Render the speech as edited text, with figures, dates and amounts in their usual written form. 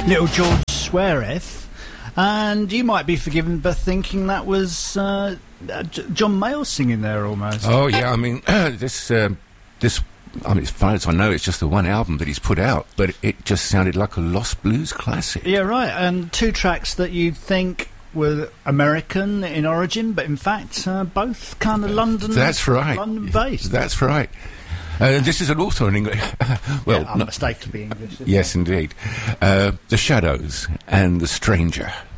Little George Sweareth, and you might be forgiven for thinking that was John Mayall singing there almost. Oh yeah, I mean this. I mean, as far as I know, it's just the one album that he's put out, but it just sounded like a lost blues classic. Yeah, right. And two tracks that you'd think were American in origin, but in fact, both kind of London. That's right. London-based. That's right. This is also in English. Well, unmistakably English. Yes, indeed. The Shadows and The Stranger.